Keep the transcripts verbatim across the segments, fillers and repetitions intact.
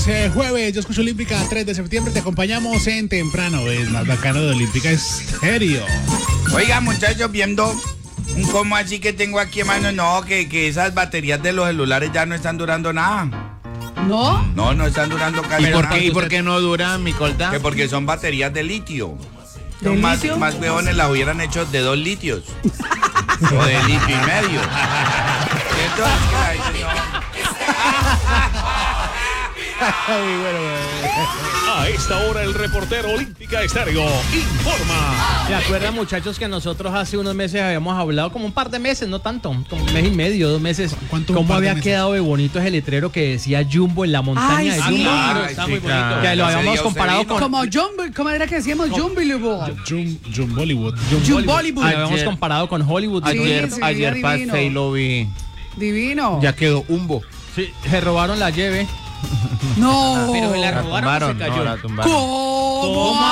eh, jueves, yo escucho Olímpica tres de septiembre, te acompañamos en temprano, es más bacano de Olímpica Estéreo. Oiga, muchachos, viendo un como así que tengo aquí, hermano, no, que, que esas baterías de los celulares ya no están durando nada. ¿No? No, no están durando casi ¿Y por nada. qué, ¿y por qué no duran, mi colta? Que porque son baterías de litio. ¿De Son más, litio? más huevones las hubieran hecho de dos litios. O de litio y medio. Y entonces, que la gente no- Ay, bueno, A esta hora el reportero Olímpica Estéreo informa. ¿Se acuerdan, muchachos, que nosotros hace unos meses habíamos hablado, como un par de meses, no tanto, como un mes y medio, dos meses, ¿Cuánto un cómo par de había meses? quedado de bonito ese letrero que decía Jumbo en la montaña Ay, de sí. Jumbo? Claro, está sí, muy claro. bonito. Que lo Ese habíamos día comparado usted con... Como Jumbo, ¿cómo era que decíamos? Jumbo. Jum, Jum Bollywood. Jum Bollywood. Lo habíamos Ayer- comparado con Hollywood. Sí, Ayer, sí, ayer divino. pasé y lo vi. Divino. Ya quedó humbo. Sí, se robaron la llave. No. Pero se la La robaron o se tumbaron, cayó. no, la tumbaron. ¿Cómo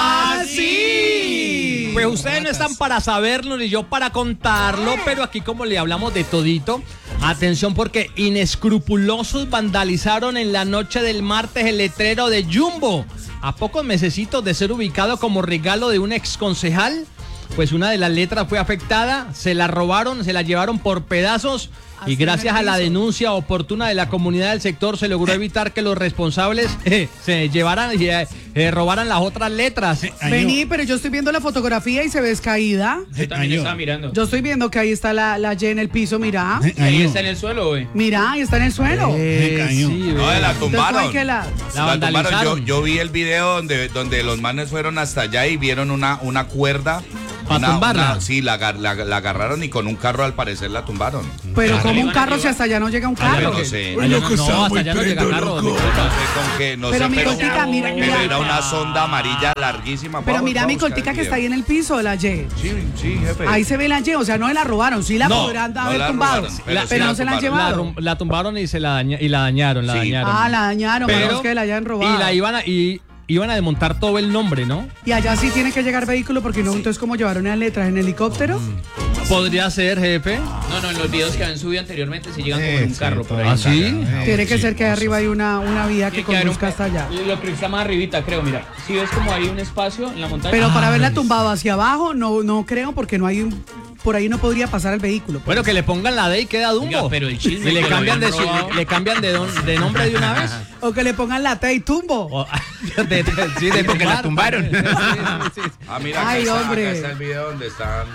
así? Pues ustedes no están para saberlo ni yo para contarlo, pero aquí como le hablamos de todito, atención porque inescrupulosos vandalizaron en la noche del martes el letrero de Jumbo. A pocos mesecitos de ser ubicado como regalo de un exconcejal, pues una de las letras fue afectada, se la robaron, se la llevaron por pedazos. Y Así gracias en a el la piso. denuncia oportuna de la comunidad del sector se logró evitar que los responsables eh, se llevaran y eh, eh, robaran las otras letras. Vení, pero yo estoy viendo la fotografía y se ve caída. Yo también estaba mirando. Yo estoy viendo que ahí está la, la Y en el piso, mira. en el suelo, güey. Mira, ahí está en el suelo. Eh, cañó. sí, No, ve. la Entonces, tumbaron. ¿cuál que la- La La tumbaron. Yo, vandalizaron. yo vi el video donde, donde los manes fueron hasta allá y vieron una, una cuerda. ¿Pa Una- tumbarla? una- sí, la, agar- la, la agarraron y con un carro al parecer la tumbaron. Pero como un carro si hasta allá no llega un Allá carro. no sé. Allá no, no, hasta allá no llega carro. No sé con qué, no Pero sé, mi pero, coltica, mira, pero mira. era una sonda amarilla larguísima. Pero Vamos, mira vamos mi a buscar coltica el que está ahí video. en el piso de la Y. Sí, sí, jefe. Ahí se ve la Y, o sea, no se la robaron, sí la No, podrán no haber la tumbado. robaron, pero pero sí la no se la han tumbaron. La, llevado. rum- la tumbaron y se la daña, y la dañaron, la Sí. dañaron. Ah, la dañaron, Pero- menos que la hayan robado. Y la iban a, y iban a desmontar todo el nombre, ¿no? Y allá sí tiene que llegar vehículo porque no, entonces como llevaron las letras en helicóptero. Podría ser, jefe. No, no, en los videos que habían subido anteriormente se llegan Eh, como en un sí, carro por ahí. ¿Ah, sí? Eh, Tiene que sí, ser que ahí no sé. arriba hay una, una vía que Tiene que haber un conduzca hasta allá. Lo que está más arribita, creo, mira. Si ves como hay un espacio en la montaña. Pero para haberla Ay, tumbado hacia abajo, no, no creo porque no hay un, por ahí no podría pasar el vehículo. Bueno, que le pongan la D y queda Dumbo. Oiga, pero el chisme Y le que lo cambian, de, habían su- robado. le cambian de, don- de nombre de una vez. O que le pongan la T y tumbo. O- de, de- sí, de porque la tumbar. tumbaron. Sí, sí, sí. Ah, mira, acá, Ay, está, hombre. acá está el video donde están.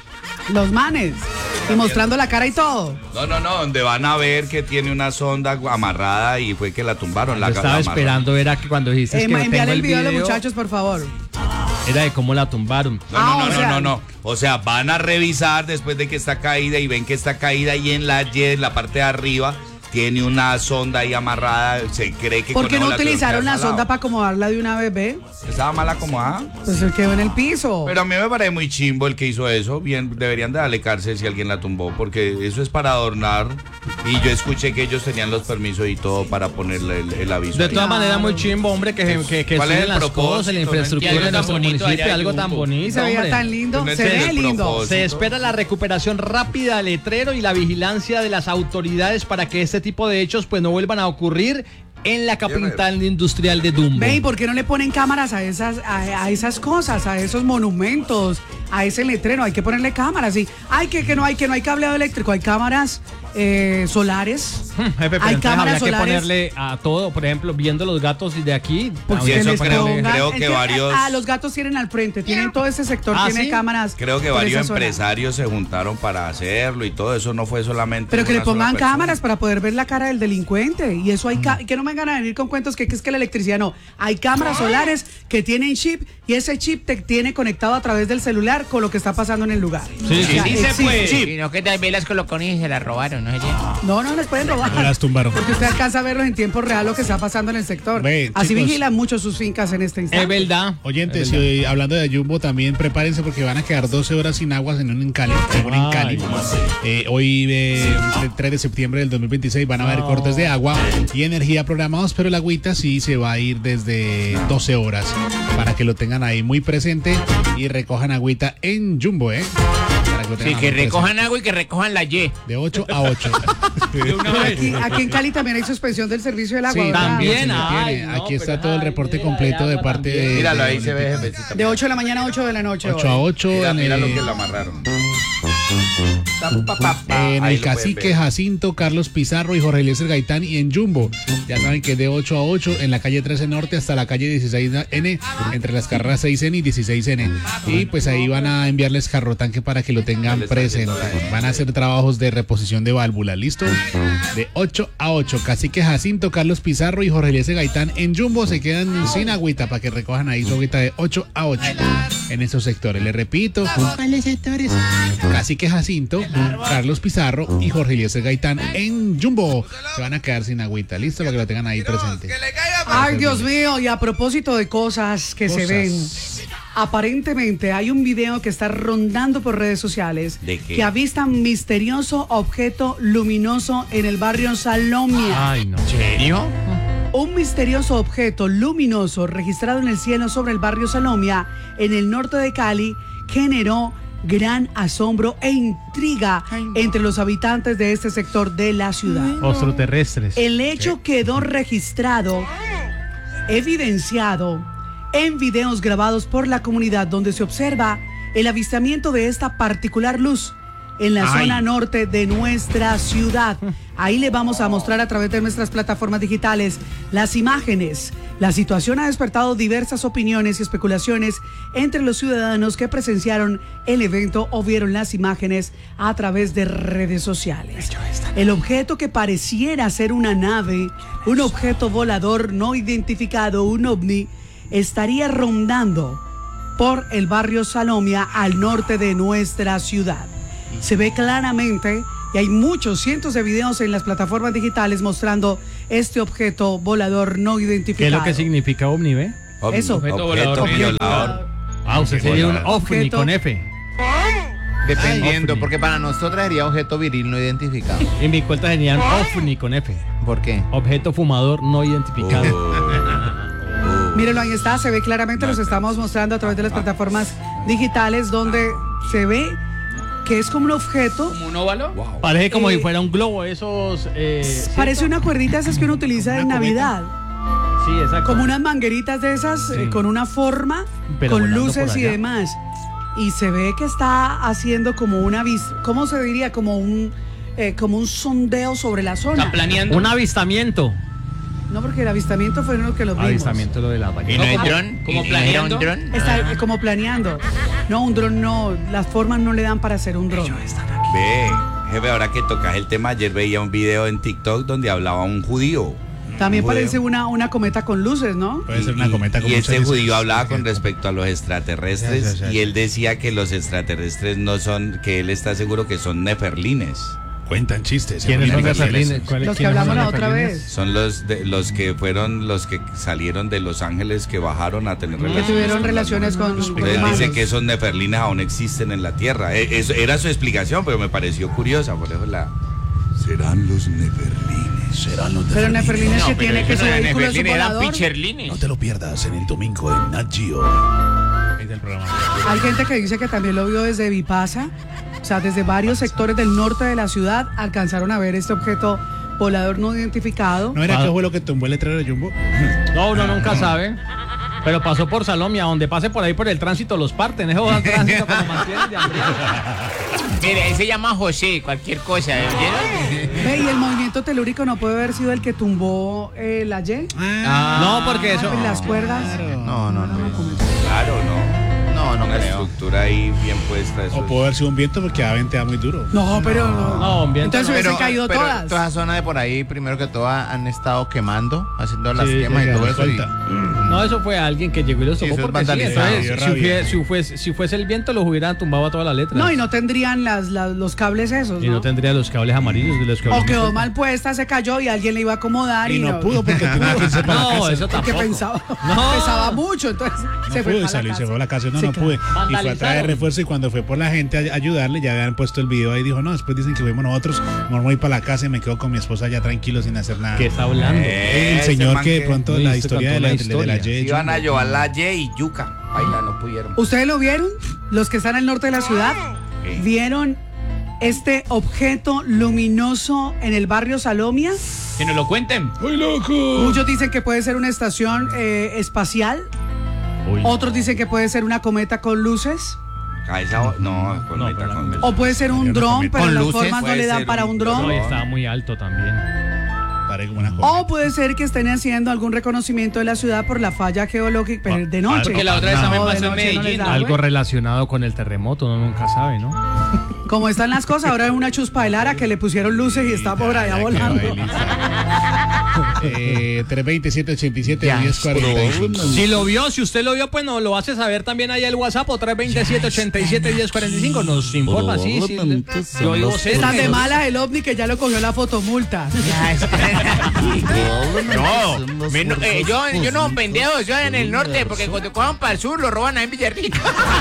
Los manes. Y mostrando la cara y todo. No, no, no, donde van a ver que tiene una sonda amarrada y fue que la tumbaron. La, Yo estaba la amarraron. esperando, era que cuando dijiste Eh, que envíale tengo el el video a los video, muchachos, por favor. era de cómo la tumbaron. No, Ah, no, o no, no, sea- no, no. O sea, van a revisar después de que está caída y ven que está caída y en la Y, en la parte de arriba, tiene una sonda ahí amarrada. Se cree que ¿Por con qué eso no la tuvieron utilizaron que la haber sonda jalado. para acomodarla de una vez, ve? Estaba mal acomodada. Pues se quedó en el piso. Pero a mí me parece muy chimbo el que hizo eso. Bien, deberían de darle cárcel si alguien la tumbó, porque eso es para adornar. Y yo escuché que ellos tenían los permisos y todo para ponerle el, el aviso. De ahí. todas maneras, muy chimbo, hombre, que, que, que ¿Cuál es estudien el las propósito, cosas, la no? Y infraestructura algo de tan nuestro bonito municipio, allá de algo tan Jumbo. y bonito, se veía hombre. tan lindo. No Se ese es ve el lindo. propósito. Se espera la recuperación rápida del letrero y la vigilancia de las autoridades para que este tipo de hechos pues no vuelvan a ocurrir en la capital industrial de Dumbo. Ve, ¿y por qué no le ponen cámaras a esas, a, a esas cosas, a esos monumentos, a ese letrero? Hay que ponerle cámaras. Y, ay, que, que no hay, que no hay cableado eléctrico, hay cámaras eh, solares. Hmm, jefe, pero Hay entonces cámaras habría que solares. ponerle a todo, por ejemplo, viendo los gatos de aquí. Pues Sí, que eso les creo- pongan- creo es que varios- Ah, los gatos tienen al frente, tienen todo ese sector, ¿Ah, tiene sí? cámaras. Creo que por varios esa zona. empresarios se juntaron para hacerlo y todo eso no fue solamente. Pero que le una sola pongan persona. cámaras para poder ver la cara del delincuente. Y eso hay ca- que no me vengan a venir con cuentos que, que es que la electricidad no. Hay cámaras solares que tienen chip y ese chip te tiene conectado a través del celular con lo que está pasando en el lugar. Sí, O sea, sí, sí se existe. puede. Sino que tal vez las colocó y se las robaron, ¿no? No, no les pueden robar. No las tumbaron. Porque usted alcanza a verlos en tiempo real lo que está pasando en el sector. Ve, Así chicos. vigilan mucho sus fincas en este instante. Es verdad. Oyentes, Es verdad. si, hablando de Jumbo, también prepárense porque van a quedar doce horas sin aguas en un en Cali, según en Cali. Ay. Eh, hoy, eh, el tres de septiembre del dos mil veintiséis, van a haber No. cortes de agua y energía programados, pero el agüita sí se va a ir desde doce horas para que lo tengan ahí muy presente y recojan agüita en Jumbo, ¿eh? Para que lo Sí, tengan que presente. recojan agua y que recojan la Y. De ocho a ocho. Pero aquí, aquí en Cali también hay suspensión del servicio del agua, Sí, ¿verdad? también. sí, sí, Ay, tiene. no, Aquí está pero todo el ay, reporte mira, completo de de agua parte también. de. Míralo, de ahí se ve, Olímpica. jefecita. De ocho de la mañana a ocho de la noche. ocho a hoy. ocho. Mira, en mira lo el- que le amarraron. En Ahí el lo pueden Cacique ver. Jacinto, Carlos Pizarro y Jorge Eliezer Gaitán y en Jumbo. Ya saben que es de ocho a ocho en la calle trece Norte hasta la calle dieciséis N, entre las carreras seis N y dieciséis N. Y pues ahí van a enviarles carro tanque para que lo tengan presente. Van a hacer trabajos de reposición de válvulas, ¿listo? De ocho a ocho. Cacique Jacinto, Carlos Pizarro y Jorge Eliezer Gaitán en Jumbo se quedan sin agüita para que recojan ahí su agüita de ocho a ocho en esos sectores. Les repito, ¿cuáles sectores? Cacique Jacinto, Carlos Pizarro y Jorge Eliezer Gaitán en Jumbo. Se van a quedar sin agüita, listo, para que lo tengan ahí presente. Ay, Dios mío, y a propósito de cosas que se Cosas. ven, aparentemente hay un video que está rondando por redes sociales ¿De qué? que avista misterioso objeto luminoso en el barrio Salomia. Ay, no. ¿En serio? Un misterioso objeto luminoso registrado en el cielo sobre el barrio Salomia, en el norte de Cali, generó gran asombro e intriga entre los habitantes de este sector de la ciudad. Extraterrestres. El hecho quedó registrado, evidenciado en videos grabados por la comunidad donde se observa el avistamiento de esta particular luz en la Ay. zona norte de nuestra ciudad. Ahí le vamos a mostrar a través de nuestras plataformas digitales las imágenes. La situación ha despertado diversas opiniones y especulaciones entre los ciudadanos que presenciaron el evento o vieron las imágenes a través de redes sociales. El objeto que pareciera ser una nave, un objeto volador no identificado, un ovni, estaría rondando por el barrio Salomia al norte de nuestra ciudad. Se ve claramente y hay muchos, cientos de videos en las plataformas digitales mostrando este objeto volador no identificado. ¿Qué es lo que significa ovni, ve? Ovni, Eso. Objeto, Objeto violador. volador. Ah, usted sería un volador. ovni Objeto. con F. Dependiendo, Ovni. porque para nosotros sería objeto viril no identificado. En mi cuenta serían ovni con F. ¿Por qué? Objeto fumador no identificado. Oh. Mírenlo, ahí está, se ve claramente, los estamos mostrando a través de las plataformas digitales donde se ve que es como un objeto, ¿Como un óvalo? Parece como Eh, si fuera un globo, esos... eh, ¿sí? parece una cuerdita esas que uno utiliza en Una cometa. Navidad, Sí, exacto. como unas mangueritas de esas eh, con una forma, Pero con volando luces por y allá. demás. Y se ve que está haciendo como una vis, ¿cómo se diría? Como un eh, como un sondeo sobre la Está zona. planeando. Un avistamiento. No, porque el avistamiento fue uno que lo vimos. Avistamiento lo de la ¿Y ballena. no es como- dron? como ¿Y- y planeando? ¿Era un dron? Está eh, como planeando. No, un dron no, las formas no le dan para hacer un dron. Ve, jefe, ahora que tocas el tema, ayer veía un video en TikTok donde hablaba un judío. También Un judío. parece una, una cometa con luces, ¿no? Puede ser una Y- cometa con Y muchas este luces. judío hablaba con Ok. respecto a los extraterrestres Ya, ya, ya, y ya. él decía que los extraterrestres no son, que él está seguro que son neferlines. Cuentan chistes. ¿Quiénes son Olímpica, neferlines? ¿Cuáles- Los que quiénes son hablamos la otra neferlines? vez. Son los de, los que fueron los que salieron de Los Ángeles que bajaron a tener Que relaciones. tuvieron con las relaciones con, mujeres. con Él humanos. dice que esos neferlines aún existen en la Tierra. E- Eso era su explicación, pero me pareció curiosa. Por eso la. Serán los neferlines. Serán los Pero Neferlines que tiene que eso su no era vehículo es un Neferlines, eran volador. Picherlines. te lo pierdas en el domingo en Nat Geo. Ahí está el programa. Hay gente que dice que también lo vio desde Vipasa, o sea, desde varios sectores del norte de la ciudad alcanzaron a ver este objeto volador no identificado. ¿No era Ah. que fue lo que tumbó el letrero de Jumbo? No, uno nunca sabe. Pero pasó por Salomia, donde pase por ahí por el tránsito los parten. Eso va tránsito como mantienen de hambre. Mire, él se llama José, cualquier cosa. ¿Oyeron? Ve, y el movimiento telúrico no puede haber sido el que tumbó eh, la Y. No, porque eso. En las cuerdas. No, no, no. Claro, ¿no? No, no Una creo. estructura ahí bien puesta. Eso O es- pudo haber sido un viento porque a veinte da muy duro. No, pero no. No, un viento Entonces no. hubiesen caído pero todas. toda esa zona de por ahí, primero que todo, han estado quemando, haciendo las Sí, quemas sí, y todo sí, eso. y- falta. No, eso fue alguien que llegó y los Sí, tocó eso es porque sí, vandalizado. entonces, Dio si, rabia. fue- si fuese, si fuese el viento, los hubieran tumbado a todas las letras. No, y no tendrían las, las- los cables esos, Y no ¿no? tendría los cables amarillos de los que O hablamos. quedó mal puesta, se cayó y alguien le iba a acomodar y, Y no pudo porque tuvo que irse para la No, casa. eso porque tampoco. pensaba, No. pesaba mucho, entonces No se fue pude para salir, la se casa. fue a la casa. No, Sí, no claro. pude. Y fue a traer Vandalizaron. refuerzo. Y cuando fue por la gente a ayudarle, ya habían puesto el video ahí. Dijo, no, después dicen que fuimos nosotros. Me voy para la casa y me quedo con mi esposa ya tranquilo sin hacer nada. ¿Qué está hablando? Eh, El ese señor man que de que- pronto Uy, la usted historia de contó la, una de la historia. Y. Iban a llevar la Y y yuca. Baila, no pudieron. ¿Ustedes lo vieron? Los que están al norte de la ciudad. ¿Vieron este objeto luminoso en el barrio Salomia? Que nos lo cuenten. ¡Muy loco! Muchos dicen que puede ser una estación eh, espacial. Uy. Otros dicen que puede ser una cometa con luces. A esa- no, con meta, pero la con- O puede ser un dron, pero ¿Con las luces? formas no Puede le dan ser para un un dron. dron. No, y estaba muy alto también. Parece como una O cometa. puede ser que estén haciendo algún reconocimiento de la ciudad por la falla geológica, pero de noche. Porque la otra vez también No, de pasó en noche no les Medellín. da, ¿no? Algo güey. relacionado con el terremoto, uno nunca sabe, ¿no? Como están las cosas, ahora es una chuspa de Lara que le pusieron luces y está por allá Ya, volando. qué bailiza. eh, tres veintisiete ochenta y siete diez cuarenta y cinco. Si lo vio, si usted lo vio, pues nos lo hace saber también ahí el WhatsApp o tres veintisiete ochenta y siete diez cuarenta y cinco. Nos informa, sí, sí. Yo digo, sé Están que de nos- malas el ovni que ya lo cogió la fotomulta. No, me- no, eh, yo, yo no, pendejo, yo en el norte, porque cuando cojan para el sur lo roban ahí en Villarrica.